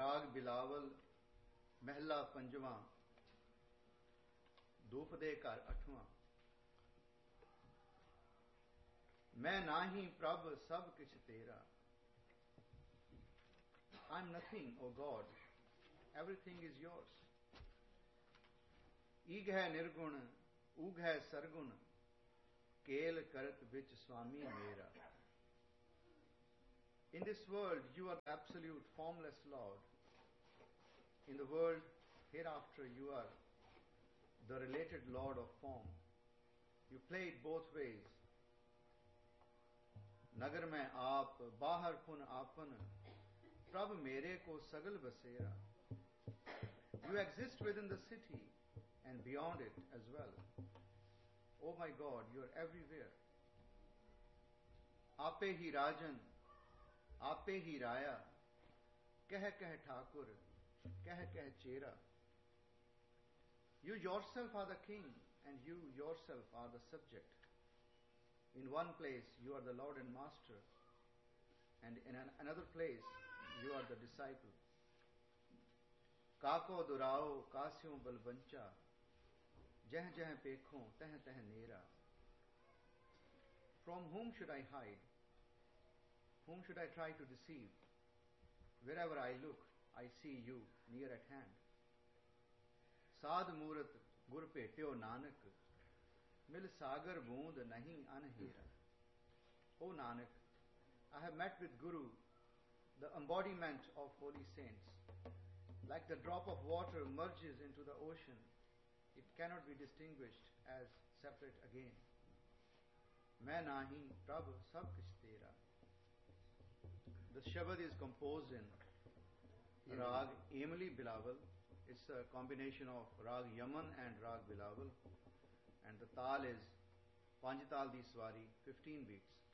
राग बिलावल महला पंजवां दूपदे घर अठवां। मैं नाही प्रभ सब किछ तेरा। I am nothing, O God. Everything is yours. ईग है निर्गुण ऊग है सरगुण केल करत बिच स्वामी मेरा। In this world you are the absolute formless Lord. In the world hereafter you are the related Lord of form. You play it both ways. नगर में आप बाहर पुन आपन प्रभ मेरे को सगल बसेरा। You exist within the city and beyond it as well. Oh my God, you are everywhere. आपे ही राजन आपे ही राया कह कह ठाकुर कह कह चेरा। You yourself are the king and you yourself are the subject. In one place you are the Lord and Master, and in another place you are the disciple. काको दुराओ कास्यों बलबंचा जह जह पेखों तह तह नेरा। From whom should I hide? Whom should I try to deceive? Wherever I look, I see you near at hand. साध मूरत गुर भेट्यो नानक मिल सागर बूंद नहीं अनहेरा। O Nanak, I have met with Guru, the embodiment of holy saints. Like the drop of water merges into the ocean, it cannot be distinguished as separate again. मैं नाही प्रभ सब किछ तेरा. The Shabad is composed in Rag Emily Bilawal. It's a combination of Rag Yaman and Rag Bilawal, and the Tal is Panjtal di Swari, 15 beats.